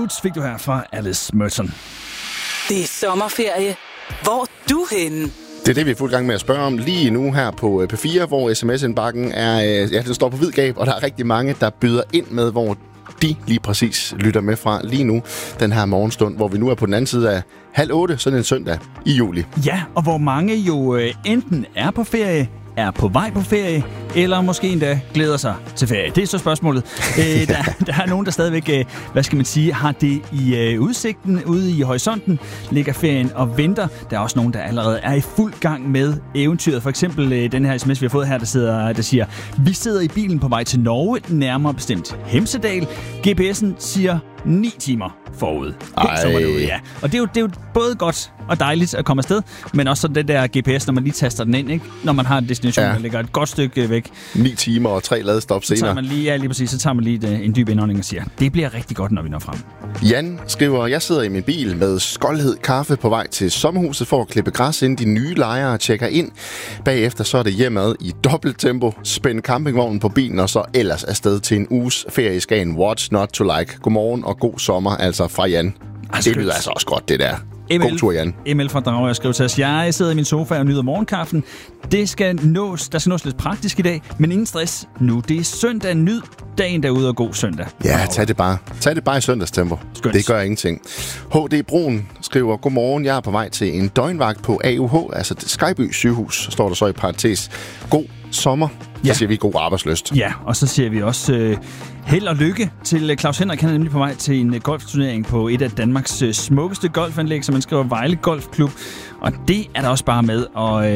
Roots fik du her fra Alice Merton. Det er sommerferie. Hvor er du henne? Det er det, vi er fuld gang med at spørge om lige nu her på P4, hvor sms-indbakken den står på hvid gab, og der er rigtig mange, der byder ind med, hvor de lige præcis lytter med fra lige nu, den her morgenstund, hvor vi nu er på den anden side af 7:30, sådan en søndag i juli. Ja, og hvor mange jo enten er på ferie, er på vej på ferie, eller måske endda glæder sig til ferie. Det er så spørgsmålet. Der er nogen, der stadigvæk, har det i udsigten, ude i horisonten, ligger ferien og venter. Der er også nogen, der allerede er i fuld gang med eventyret. For eksempel den her sms, vi har fået her, der siger, vi sidder i bilen på vej til Norge, nærmere bestemt Hemsedal. GPS'en siger 9 timer forud. Så var det ude, ja. Og det er jo både godt og dejligt at komme afsted, men også sådan den der GPS, når man lige taster den ind, ikke? Når man har en destination, der ligger et godt stykke væk. 9 timer og 3 ladestop senere. Så tager man lige en dyb indånding og siger, det bliver rigtig godt, når vi når frem. Jan skriver, jeg sidder i min bil med skoldhed kaffe på vej til sommerhuset for at klippe græs, inden de nye lejere tjekker ind. Bagefter så er det hjemad i dobbelt tempo, spænde campingvognen på bilen og så ellers afsted til en uges ferie i Skagen. What's not to like? Godmorgen og god sommer, altså fra Jan. Det lyder altså også godt, det der. God tur, Jan. Emil fra Dragør skriver til os, jeg sidder i min sofa og nyder morgenkaffen. Der skal nås lidt praktisk i dag, men ingen stress nu. Det er søndag, nyd dagen derude og god søndag. Ja, tag det bare i søndagstempo. Skønt. Det gør ingenting. HD Brun skriver, godmorgen, jeg er på vej til en døgnvagt på AUH, altså Skyby sygehus, står der så i parentes. God sommer. Så siger vi god arbejdsløst. Ja, og så siger vi også held og lykke til Claus Henrik. Han er nemlig på vej til en golfturnering på et af Danmarks smukkeste golfanlæg, som man skriver Vejle Golfklub. Og det er der også bare med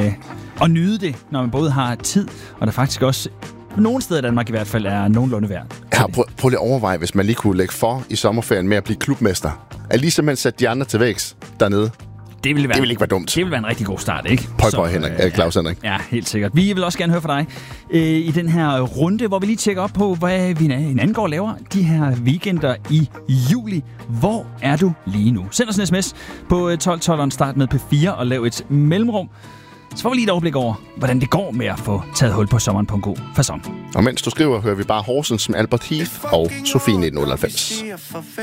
at nyde det, når man både har tid, og der faktisk også nogle steder i Danmark i hvert fald er nogenlunde værd. Ja, prøv lige at overveje, hvis man lige kunne lægge for i sommerferien med at blive klubmester. At lige simpelthen sætte de andre til vægs dernede. Det vil ikke være dumt. Det vil være en rigtig god start, ikke? Claus Henrik. Ja, helt sikkert. Vi vil også gerne høre fra dig i den her runde, hvor vi lige tjekker op på, hvad vi en anden går laver de her weekender i juli. Hvor er du lige nu? Send os en sms på 1212'eren, start med P4 og lav et mellemrum. Så får vi lige et overblik over, hvordan det går med at få taget hul på sommeren på en god facon. Og mens du skriver, hører vi bare Horsens med Albert Heath og Sofie 1998.